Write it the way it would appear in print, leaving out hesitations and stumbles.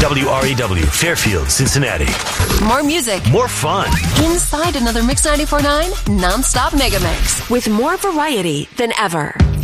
WREW, Fairfield, Cincinnati. More music. More fun. Inside another Mix 94.9 non-stop mega mix with more variety than ever.